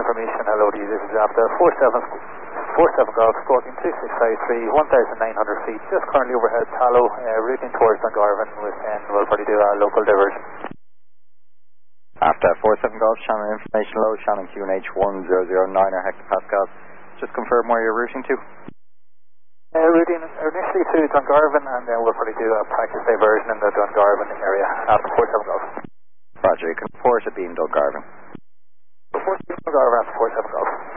information. Hello to you, this is after 47 Golf, stalking 2653, 1,900 feet, just currently overhead Tallow, routing towards Dungarvan with we'll probably do a local diversion. After 47 Golf, Shannon information low, Shannon QNH 1009 hectopascals. Just confirm where you're routing to. Routing initially to Dungarvan, and then we'll probably do a practice diversion in the Dungarvan area after 47 Golf. Roger, you can report it being Dungarvan. 47 Golf after 47 Golf.